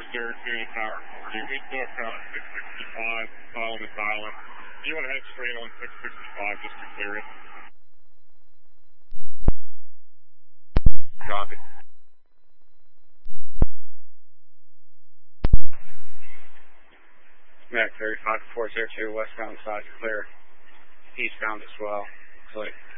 Third, Union Tower. We book 665, silent is silent. You want to head straight on 665 just to clear it. Copy. Mac 35402, westbound side clear. Eastbound as well. Click.